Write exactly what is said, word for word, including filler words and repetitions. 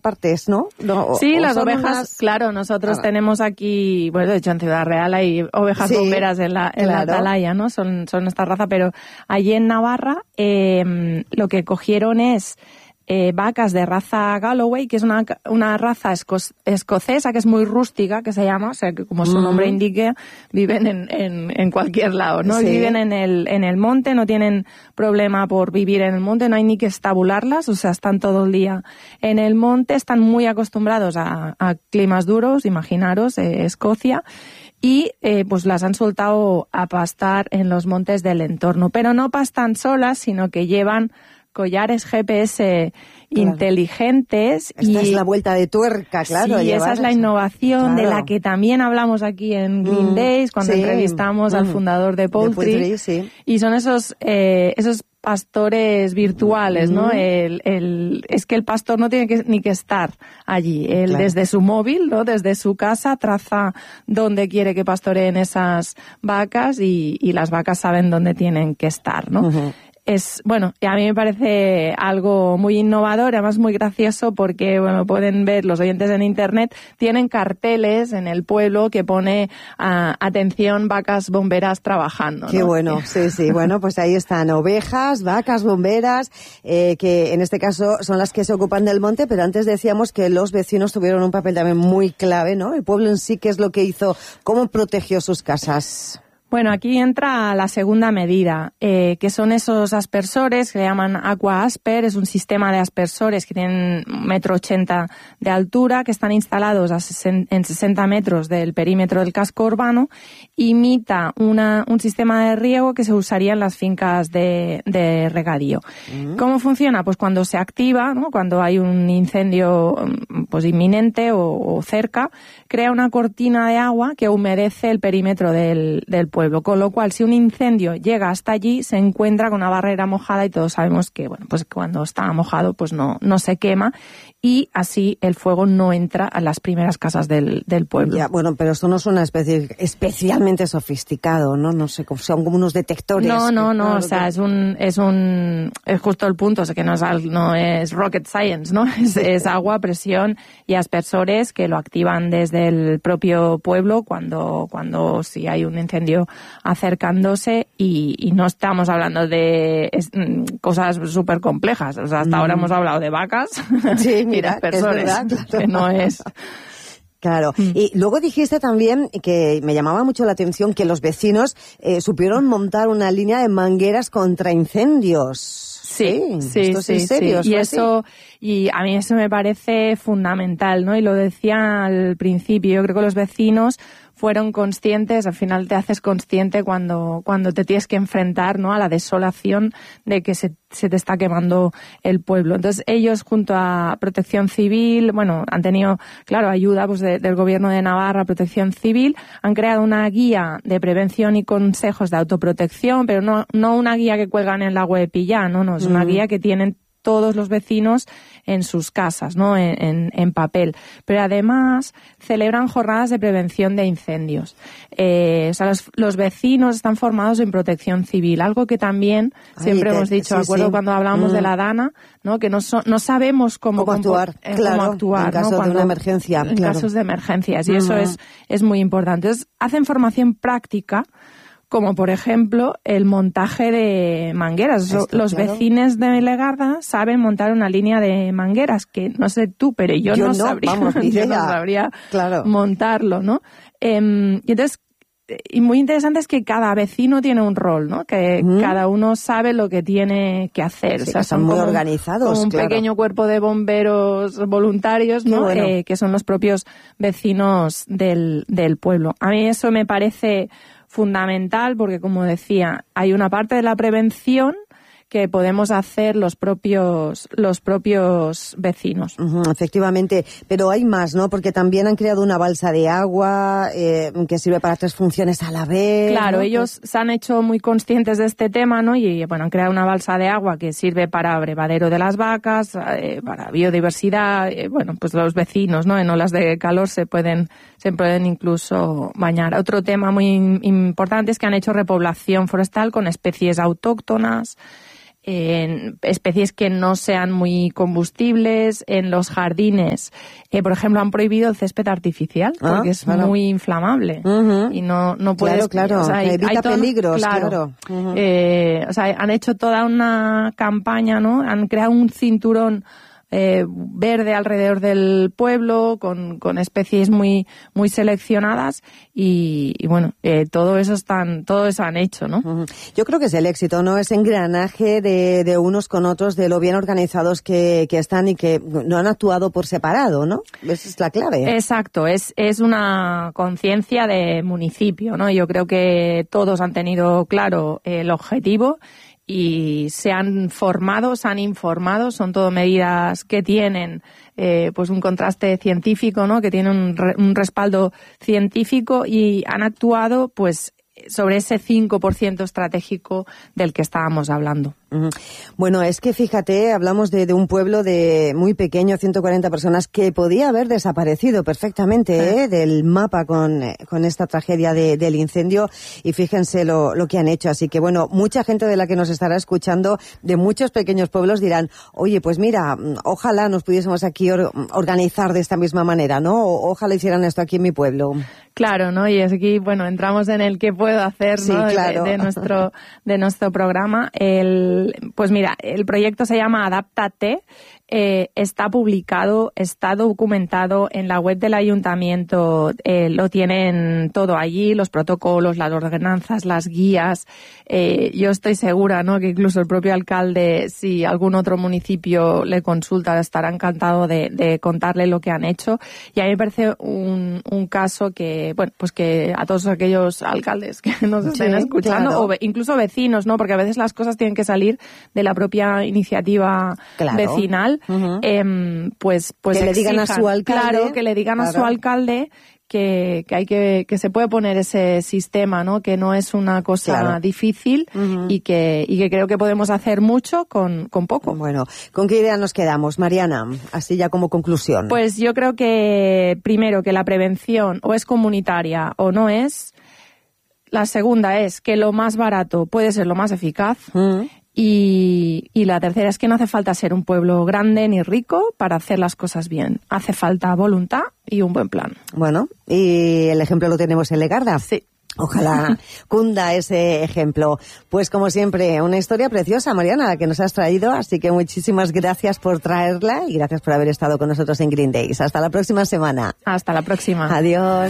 partes, ¿no? no sí, o las ovejas, unas... claro, nosotros ah. tenemos aquí, bueno, de hecho en Ciudad Real hay ovejas sí, bomberas en la, en claro. la atalaya, ¿no? Son, son esta raza, pero allí en Navarra eh, lo que cogieron es Eh, vacas de raza Galloway, que es una, una raza esco escocesa que es muy rústica, que se llama, o sea, que como su nombre indica, viven en, en, en cualquier lado, ¿no? Sí. Viven en el, en el monte, no tienen problema por vivir en el monte, no hay ni que estabularlas, o sea, están todo el día en el monte, están muy acostumbrados a, a climas duros, imaginaros, eh, Escocia, y eh, pues las han soltado a pastar en los montes del entorno, pero no pastan solas, sino que llevan collares G P S claro. inteligentes. Esta y es la vuelta de tuerca, claro. Sí, esa es la innovación claro. de la que también hablamos aquí en Green mm, Days, cuando sí. entrevistamos mm. al fundador de Poultry. De Poultry sí. Y son esos, eh, esos pastores virtuales, mm. ¿no? El, el, es que el pastor no tiene que, ni que estar allí. Él claro. desde su móvil, ¿no? Desde su casa, traza dónde quiere que pastoreen esas vacas y, y las vacas saben dónde tienen que estar, ¿no? Uh-huh. Es, bueno, a mí me parece algo muy innovador, además muy gracioso porque, bueno, pueden ver los oyentes en internet, tienen carteles en el pueblo que pone uh, atención, vacas bomberas trabajando, ¿no? Qué bueno, sí, sí, bueno, pues ahí están ovejas, vacas bomberas, eh, que en este caso son las que se ocupan del monte, pero antes decíamos que los vecinos tuvieron un papel también muy clave, ¿no? El pueblo en sí, ¿qué es lo que hizo? ¿Cómo protegió sus casas? Bueno, aquí entra la segunda medida, eh, que son esos aspersores que le llaman Aqua Asper. Es un sistema de aspersores que tienen un metro ochenta de altura, que están instalados a sesen, en sesenta metros del perímetro del casco urbano. Imita una, un sistema de riego que se usaría en las fincas de, de regadío. Uh-huh. ¿Cómo funciona? Pues cuando se activa, ¿no? Cuando hay un incendio pues inminente o, o cerca, crea una cortina de agua que humedece el perímetro del, del pueblo. Con lo cual, si un incendio llega hasta allí, se encuentra con una barrera mojada y todos sabemos que, bueno, pues cuando está mojado, pues no, no se quema y así el fuego no entra a las primeras casas del, del pueblo. Ya, bueno, pero esto no es una especie especialmente sofisticado, ¿no? No sé, son como unos detectores. No, no, no, claro, o sea, que... es un, es un, es justo el punto, o sea, que no es, no es rocket science, ¿no? Es, es agua, presión y aspersores que lo activan desde el propio pueblo cuando, cuando si hay un incendio acercándose y, y no estamos hablando de es, cosas súper complejas, o sea, hasta mm. ahora hemos hablado de vacas sí, mira, y de aspersores, es verdad, claro. que no es... Claro. Mm. Y luego dijiste también, que me llamaba mucho la atención, que los vecinos eh, supieron montar una línea de mangueras contra incendios. Sí, sí, ¿Esto sí, es serio? sí. Y eso, y a mí eso me parece fundamental, ¿no? Y lo decía al principio, yo creo que los vecinos fueron conscientes, al final te haces consciente cuando, cuando te tienes que enfrentar, ¿no? A la desolación de que se, se te está quemando el pueblo. Entonces ellos junto a Protección Civil, bueno, han tenido, claro, ayuda pues de, del Gobierno de Navarra, Protección Civil, han creado una guía de prevención y consejos de autoprotección, pero no, no una guía que cuelgan en la web y ya, no, no, es una mm. guía que tienen todos los vecinos en sus casas, ¿no? En, en, en papel. Pero además celebran jornadas de prevención de incendios. Eh, o sea, los, los vecinos están formados en protección civil, algo que también Ay, siempre te, hemos dicho, sí, acuerdo sí. cuando hablamos mm. de la DANA, ¿no? Que no, so, no sabemos cómo, cómo actuar, eh, claro, cómo actuar, en caso ¿no? Cuando, de una emergencia. En claro. casos de emergencias, y uh-huh. eso es, es muy importante. Entonces, hacen formación práctica, como por ejemplo el montaje de mangueras. Esto, los claro. vecinos de Legarda saben montar una línea de mangueras, que no sé tú, pero yo, yo no, no sabría, vamos, yo no sabría claro. montarlo, ¿no? Eh, y entonces, y muy interesante es que cada vecino tiene un rol, ¿no? Que mm. cada uno sabe lo que tiene que hacer. Sí, o sea, son son muy como, organizados, como un claro. pequeño cuerpo de bomberos voluntarios, ¿no? Bueno. Eh, que son los propios vecinos del, del pueblo. A mí eso me parece fundamental porque, como decía, hay una parte de la prevención que podemos hacer los propios los propios vecinos. Uh-huh, efectivamente, pero hay más, ¿no? Porque también han creado una balsa de agua eh, que sirve para tres funciones a la vez. Claro, ¿no? ellos se han hecho muy conscientes de este tema, ¿no? Y bueno, han creado una balsa de agua que sirve para brevadero de las vacas, eh, para biodiversidad, eh, bueno, pues los vecinos, ¿no? En olas de calor se pueden se pueden incluso bañar. Otro tema muy importante es que han hecho repoblación forestal con especies autóctonas. en especies que no sean muy combustibles. En los jardines, eh, por ejemplo, han prohibido el césped artificial porque ah, es claro. muy inflamable uh-huh. y no, no puedes... Claro, claro, o sea, hay, evita hay todo, peligros, claro. claro. Uh-huh. Eh, o sea, han hecho toda una campaña, ¿no? Han creado un cinturón Eh, verde alrededor del pueblo, con, con especies muy muy seleccionadas y, y bueno, eh, todo eso están, todo eso han hecho, ¿no? Uh-huh. Yo creo que es el éxito, ¿no? Ese engranaje de, de unos con otros, de lo bien organizados que, que están y que no han actuado por separado, ¿no? Esa es la clave. Exacto, es, es una conciencia de municipio, ¿no? Yo creo que todos han tenido claro el objetivo y se han formado, se han informado, son todo medidas que tienen eh, pues un contraste científico, ¿no? Que tienen un, re, un respaldo científico y han actuado pues sobre ese cinco por ciento estratégico del que estábamos hablando. Uh-huh. Bueno, es que fíjate, hablamos de, de un pueblo de muy pequeño, ciento cuarenta personas, que podía haber desaparecido perfectamente sí. ¿eh? del mapa con, con esta tragedia de, del incendio, y fíjense lo, lo que han hecho. Así que bueno, mucha gente de la que nos estará escuchando, de muchos pequeños pueblos, dirán, oye, pues mira, ojalá nos pudiésemos aquí or, organizar de esta misma manera, ¿no? O, ojalá hicieran esto aquí en mi pueblo. Claro, ¿no? Y es aquí, bueno, entramos en el qué puedo hacer, ¿no? Sí, claro. de, de nuestro de nuestro programa. El, pues mira, el proyecto se llama Adáptate. Eh, está publicado, está documentado en la web del ayuntamiento, eh, lo tienen todo allí, los protocolos, las ordenanzas, las guías. Eh, yo estoy segura, ¿no?, que incluso el propio alcalde, si algún otro municipio le consulta, estará encantado de, de contarle lo que han hecho. Y a mí me parece un, un caso que, bueno, pues que a todos aquellos alcaldes que nos estén sí, escuchando, claro. o ve, incluso vecinos, ¿no?, porque a veces las cosas tienen que salir de la propia iniciativa claro. vecinal. Uh-huh. Eh, pues, pues que exijan, le digan a su alcalde. Claro, que le digan claro. a su alcalde que, que hay que, que se puede poner ese sistema, ¿no? Que no es una cosa claro. difícil uh-huh. y que, y que creo que podemos hacer mucho con, con poco. Bueno, ¿con qué idea nos quedamos, Mariana? Así ya como conclusión. Pues yo creo que, primero, que la prevención o es comunitaria o no es. La segunda es que lo más barato puede ser lo más eficaz. Uh-huh. Y, y la tercera es que no hace falta ser un pueblo grande ni rico para hacer las cosas bien. Hace falta voluntad y un buen plan. Bueno, y el ejemplo lo tenemos en Legarda. Sí. Ojalá cunda ese ejemplo. Pues como siempre, una historia preciosa, Mariana, la que nos has traído, así que muchísimas gracias por traerla y gracias por haber estado con nosotros en Green Days. Hasta la próxima semana. Hasta la próxima. Adiós.